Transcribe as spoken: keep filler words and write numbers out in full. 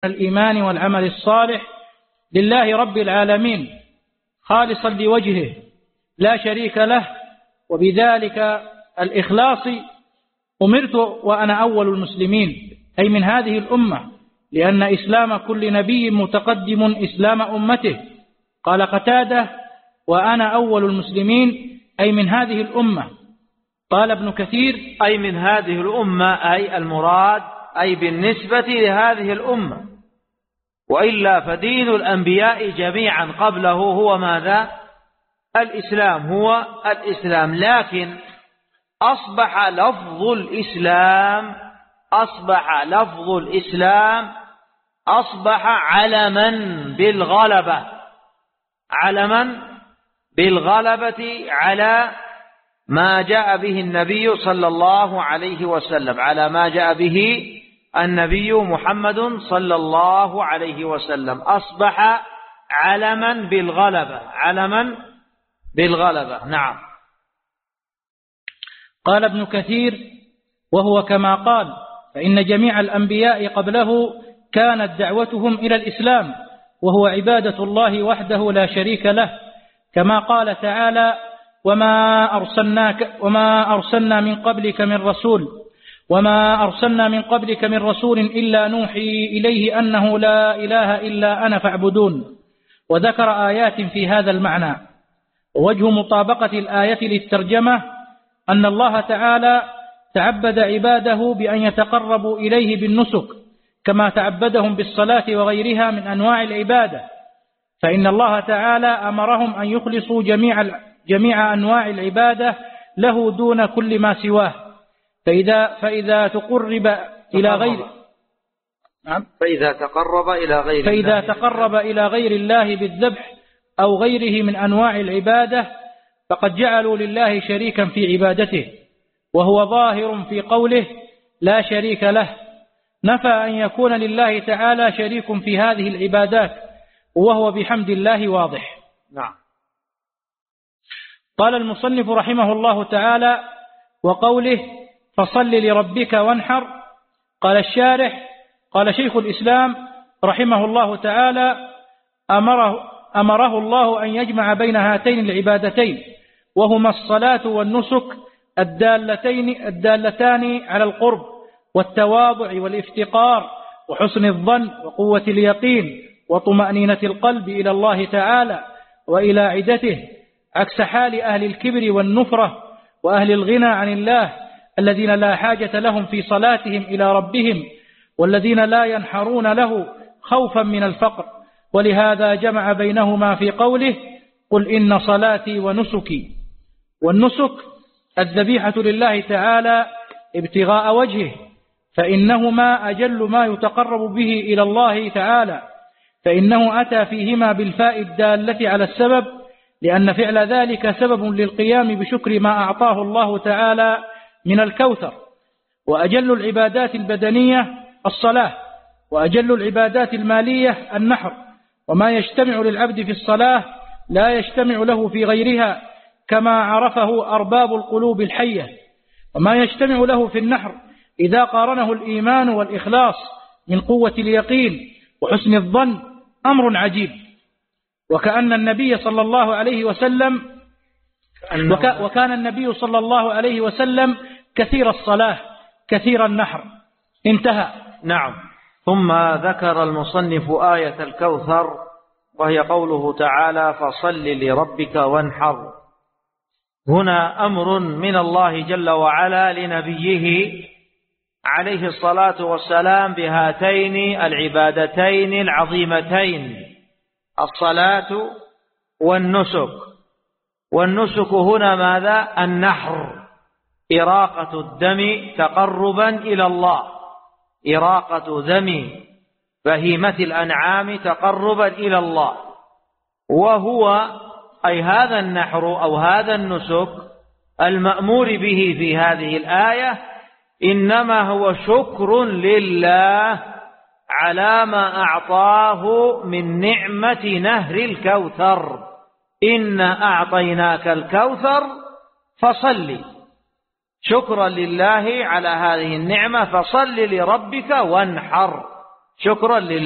الإيمان والعمل الصالح لله رب العالمين خالصا لوجهه لا شريك له، وبذلك الإخلاص أمرت وأنا أول المسلمين، أي من هذه الأمة، لأن إسلام كل نبي متقدم إسلام أمته. قال قتادة: وأنا أول المسلمين، أي من هذه الأمة. قال ابن كثير: أي من هذه الأمة، أي المراد أي بالنسبة لهذه الأمة، وإلا فدين الأنبياء جميعا قبله هو ماذا؟ الإسلام، هو الإسلام. لكن أصبح لفظ الإسلام أصبح لفظ الإسلام أصبح علما بالغلبة، علما بالغلبة على ما جاء به النبي صلى الله عليه وسلم، على ما جاء به النبي محمد صلى الله عليه وسلم، أصبح علما بالغلبة، علما بالغلبة. نعم. قال ابن كثير: وهو كما قال، فإن جميع الأنبياء قبله كانت دعوتهم إلى الإسلام، وهو عبادة الله وحده لا شريك له، كما قال تعالى: وما أرسلناك وما أرسلنا من قبلك من رسول وما أرسلنا من قبلك من رسول إلا نوحي إليه أنه لا إله إلا أنا فاعبدون. وذكر آيات في هذا المعنى. ووجه مطابقة الآية للترجمة أن الله تعالى تعبد عباده بأن يتقربوا إليه بالنسك، كما تعبدهم بالصلاة وغيرها من أنواع العبادة، فإن الله تعالى أمرهم أن يخلصوا جميع جميع أنواع العبادة له دون كل ما سواه. فإذا فإذا تقرب إلى غير نعم فإذا تقرب إلى غير فإذا تقرب إلى غير الله بالذبح أو غيره من أنواع العبادة فقد جعلوا لله شريكا في عبادته، وهو ظاهر في قوله لا شريك له، نفى أن يكون لله تعالى شريك في هذه العبادات، وهو بحمد الله واضح. نعم. قال المصنف رحمه الله تعالى: وقوله فصل لربك وانحر. قال الشارح: قال شيخ الإسلام رحمه الله تعالى: أمره, أمره الله أن يجمع بين هاتين العبادتين، وهما الصلاة والنسك الدالتين الدالتان على القرب والتواضع والافتقار وحسن الظن وقوة اليقين وطمأنينة القلب إلى الله تعالى وإلى عدته، عكس حال أهل الكبر والنفرة وأهل الغنى عن الله الذين لا حاجة لهم في صلاتهم إلى ربهم، والذين لا ينحرون له خوفا من الفقر. ولهذا جمع بينهما في قوله: قل إن صلاتي ونسكي. والنسك الذبيحة لله تعالى ابتغاء وجهه، فإنهما أجل ما يتقرب به إلى الله تعالى، فإنه أتى فيهما بالفاء الدالة على السبب، لأن فعل ذلك سبب للقيام بشكر ما أعطاه الله تعالى من الكوثر. وأجل العبادات البدنية الصلاة، وأجل العبادات المالية النحر، وما يجتمع للعبد في الصلاة لا يجتمع له في غيرها، كما عرفه أرباب القلوب الحية. وما يجتمع له في النحر إذا قارنه الإيمان والإخلاص من قوة اليقين وحسن الظن أمر عجيب. وكأن النبي صلى الله عليه وسلم وك وكان النبي صلى الله عليه وسلم كثير الصلاة كثير النحر. انتهى. نعم. ثم ذكر المصنف آية الكوثر، وهي قوله تعالى: فصل لربك وانحر. هنا أمر من الله جل وعلا لنبيه عليه الصلاة والسلام بهاتين العبادتين العظيمتين، الصلاة والنسك. والنسك هنا ماذا؟ النحر، إراقة الدم تقربا إلى الله، إراقة دم بهيمة الأنعام تقربا إلى الله. وهو أي هذا النحر أو هذا النسك المأمور به في هذه الآية إنما هو شكر لله على ما أعطاه من نعمة نهر الكوثر. إنا أعطيناك الكوثر فصل، شكرا لله على هذه النعمة، فصل لربك وانحر، شكرا لله.